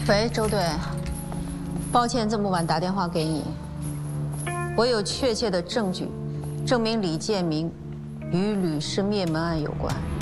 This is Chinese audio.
喂，周队，抱歉这么晚打电话给你，我有确切的证据，证明李建明与吕氏灭门案有关。